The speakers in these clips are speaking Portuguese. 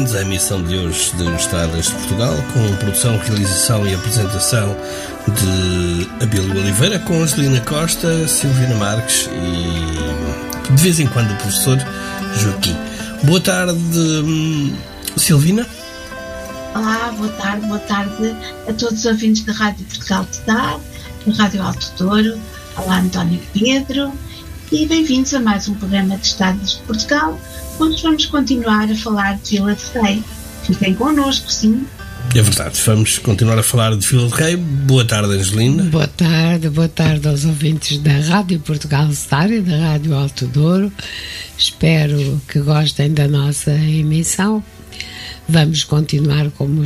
bem-vindos à emissão de hoje de Estradas de Portugal, com produção, realização e apresentação de Abílio Oliveira, com Angelina Costa, Silvina Marques e, de vez em quando, o professor Joaquim. Boa tarde, Silvina. Olá, boa tarde a todos os ouvintes da Rádio Portugal de Dar, da Rádio Alto Douro. Olá, António Pedro, e bem-vindos a mais um programa de Estradas de Portugal, onde vamos continuar a falar de Vila de Rei. Fiquem connosco, sim. É verdade, vamos continuar a falar de Vila de Rei. Boa tarde, Angelina. Boa tarde aos ouvintes da Rádio Portugal de Dar e da Rádio Alto Douro. Espero que gostem da nossa emissão. Vamos continuar como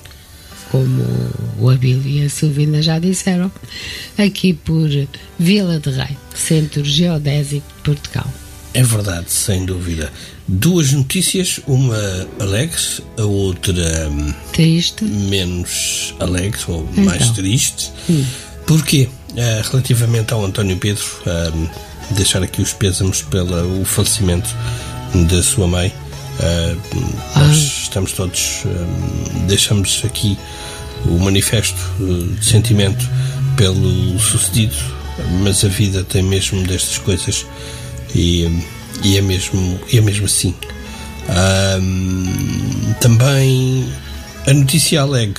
o Abílio e a Silvina já disseram, aqui por Vila de Rei, Centro Geodésico de Portugal. É verdade, sem dúvida. Duas notícias, uma alegre, a outra triste, menos alegre ou mais triste. Porquê? Relativamente ao António Pedro, deixar aqui os pêsames pelo falecimento da sua mãe. Nós estamos todos, deixamos aqui o manifesto de sentimento pelo sucedido, mas a vida tem mesmo destas coisas e é mesmo assim. Também a notícia alegre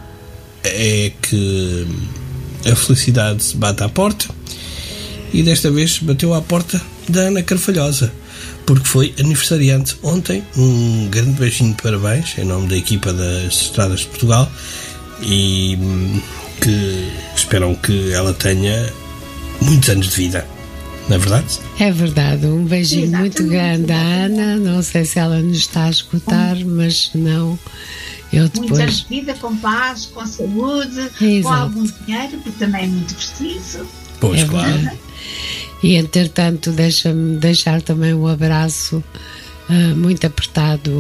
é que a felicidade bate à porta, e desta vez bateu à porta da Ana Carvalhosa, porque foi aniversariante ontem. Um grande beijinho de parabéns em nome da equipa das Estradas de Portugal, e que esperam que ela tenha muitos anos de vida, não é verdade? É verdade, um beijinho muito grande à Ana. Não sei se ela nos está a escutar, mas não, eu depois... Muitos anos de vida, com paz, com saúde, com algum dinheiro, porque também é muito preciso. Pois, claro. E, entretanto, deixa-me deixar também um abraço muito apertado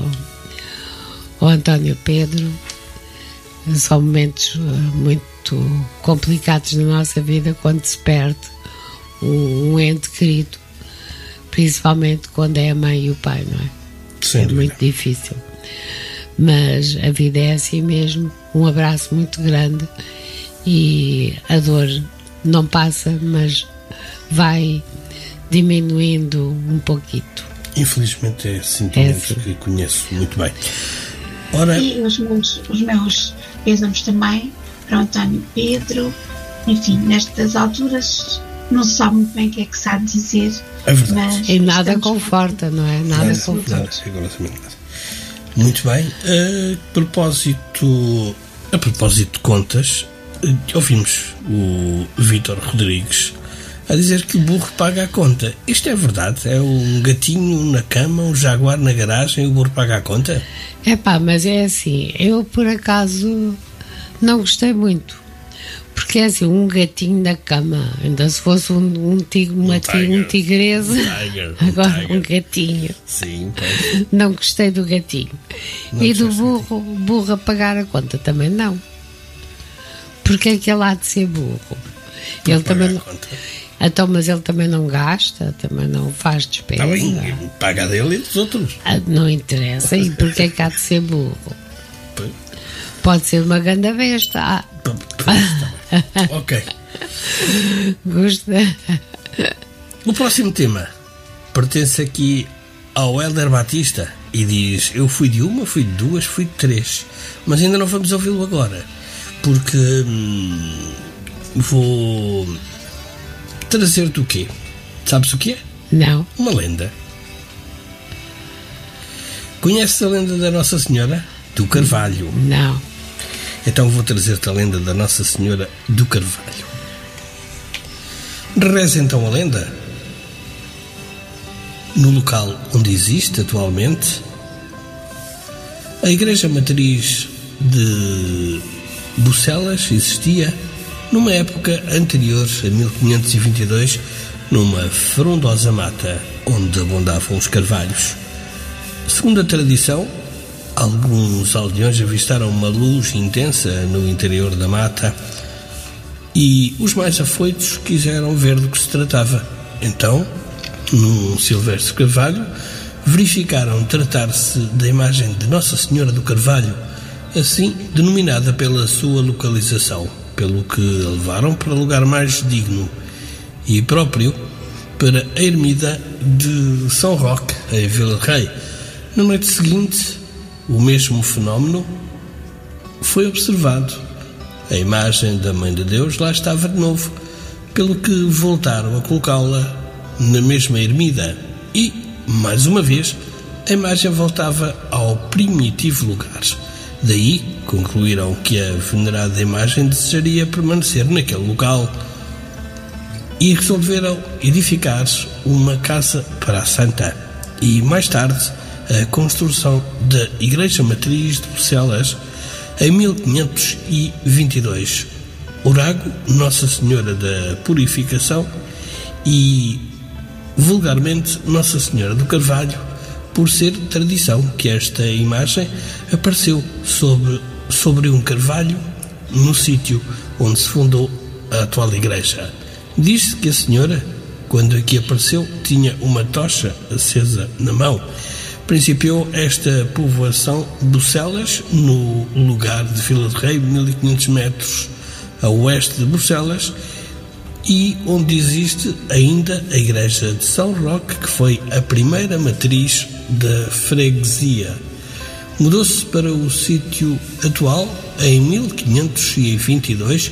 ao António Pedro. São momentos muito complicados na nossa vida quando se perde um ente querido, principalmente quando é a mãe e o pai, não é? Sem dúvida. Muito difícil. Mas a vida é assim mesmo. Um abraço muito grande, e a dor não passa, mas vai diminuindo um pouquito. Infelizmente é sentimentos que conheço muito bem. Ora... E os meus pêsames também para o António Pedro. Enfim, nestas alturas não se sabe muito bem o que é que se há de dizer. É verdade. E nada conforta, não é? Nada conforta. Muito bem. A propósito de contas, ouvimos o Vítor Rodrigues a dizer que o burro paga a conta. Isto é verdade? É um gatinho na cama, um jaguar na garagem e o burro paga a conta? Mas é assim, eu por acaso não gostei muito, porque é assim, um gatinho na cama, ainda se fosse um tigreso, agora um gatinho. Sim, pois. Não gostei do gatinho. Não. E do burro a pagar a conta também não. Porque é que ele há de ser burro? Ele também não... Então, mas ele também não gasta, também não faz despesa. Tá bem, paga dele e dos outros. Não interessa. E porquê é que há de ser burro? Pode ser uma grande besta. Ok. Gosta. O próximo tema pertence aqui ao Hélder Batista e diz: eu fui de uma, fui de duas, fui de três, mas ainda não vamos ouvi-lo agora, porque vou trazer-te o quê? Sabes o que é? Não. Uma lenda. Conheces a lenda da Nossa Senhora do Carvalho? Não. Então vou trazer-te a lenda da Nossa Senhora do Carvalho. Reza então a lenda. No local onde existe atualmente a Igreja Matriz de Bucelas existia numa época anterior a 1522, numa frondosa mata onde abundavam os carvalhos. Segundo a tradição, alguns aldeões avistaram uma luz intensa no interior da mata e os mais afoitos quiseram ver do que se tratava. Então, num silvestre carvalho, verificaram tratar-se da imagem de Nossa Senhora do Carvalho, assim denominada pela sua localização, pelo que a levaram para lugar mais digno e próprio, para a ermida de São Roque, em Vila de Rei. Na noite seguinte, o mesmo fenómeno foi observado. A imagem da Mãe de Deus lá estava de novo, pelo que voltaram a colocá-la na mesma ermida e, mais uma vez, a imagem voltava ao primitivo lugar. Daí concluíram que a venerada imagem desejaria permanecer naquele local e resolveram edificar uma casa para a Santa e, mais tarde, a construção da Igreja Matriz de Bucelas em 1522. Orago Nossa Senhora da Purificação e, vulgarmente, Nossa Senhora do Carvalho, por ser tradição que esta imagem apareceu sobre um carvalho no sítio onde se fundou a atual igreja. Diz-se que a senhora, quando aqui apareceu, tinha uma tocha acesa na mão. Principiou esta povoação Bucelas no lugar de Vila de Rei, 1500 metros a oeste de Bucelas, e onde existe ainda a igreja de São Roque, que foi a primeira matriz da freguesia. Mudou-se para o sítio atual em 1522,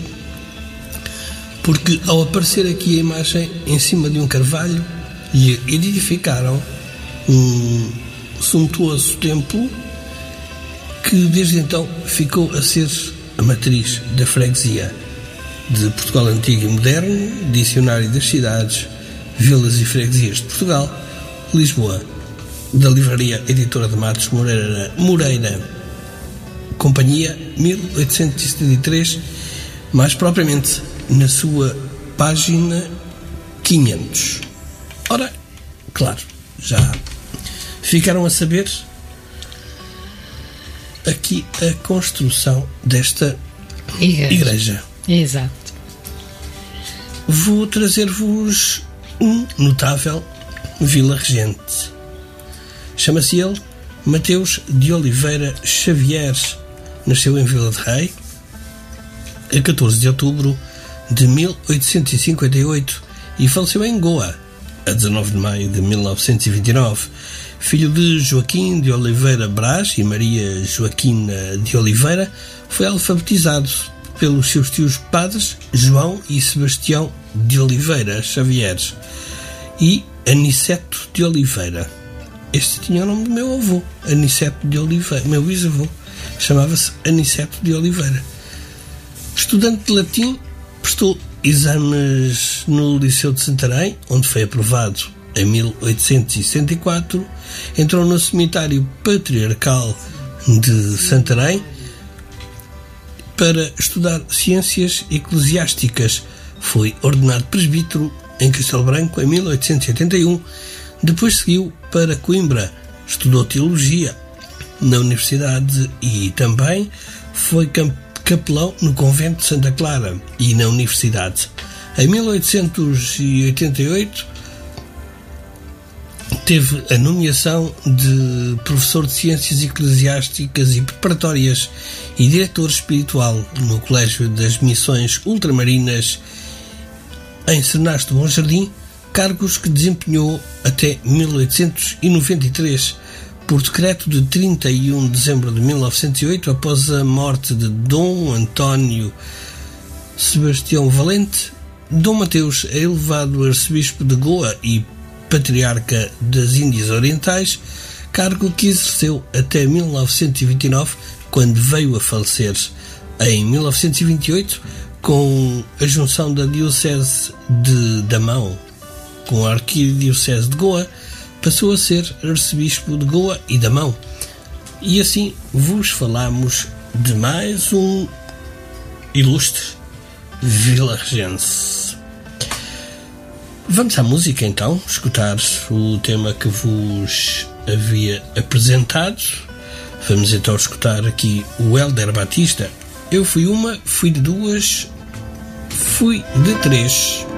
porque ao aparecer aqui a imagem em cima de um carvalho, lhe edificaram um suntuoso templo que desde então ficou a ser a matriz da freguesia. De Portugal Antigo e Moderno, Dicionário das Cidades, Vilas e Freguesias de Portugal, Lisboa, da Livraria Editora de Matos Moreira, Companhia, 1873, mais propriamente na sua página 500. Ora, claro, já ficaram a saber aqui a construção desta igreja. Exato. Vou trazer-vos um notável vila-regente. Chama-se ele Mateus de Oliveira Xavier. Nasceu em Vila de Rei a 14 de outubro de 1858 e faleceu em Goa a 19 de maio de 1929. Filho de Joaquim de Oliveira Brás e Maria Joaquina de Oliveira, foi alfabetizado pelos seus tios padres João e Sebastião de Oliveira Xavier e Aniceto de Oliveira. Este tinha o nome do meu avô, Aniceto de Oliveira. Meu bisavô chamava-se Aniceto de Oliveira. Estudante de latim, prestou exames no Liceu de Santarém, onde foi aprovado em 1864. Entrou no Seminário Patriarcal de Santarém para estudar ciências eclesiásticas. Foi ordenado presbítero em Castelo Branco em 1881. Depois seguiu para Coimbra, estudou teologia na universidade e também foi capelão no convento de Santa Clara e na universidade. Em 1888 teve a nomeação de professor de ciências eclesiásticas e preparatórias e diretor espiritual no Colégio das Missões Ultramarinas em Cernaste do Bom Jardim, cargos que desempenhou até 1893, por decreto de 31 de dezembro de 1908, após a morte de Dom António Sebastião Valente. Dom Mateus é elevado arcebispo de Goa e patriarca das Índias Orientais, cargo que exerceu até 1929, quando veio a falecer em 1928, com a junção da Diocese de Damão com a Arquidiocese de Goa, passou a ser arcebispo de Goa e Damão. E assim vos falamos de mais um ilustre vila-regense. Vamos à música então, escutar o tema que vos havia apresentado. Vamos então escutar aqui o Hélder Batista. Eu fui uma, fui de duas, fui de três.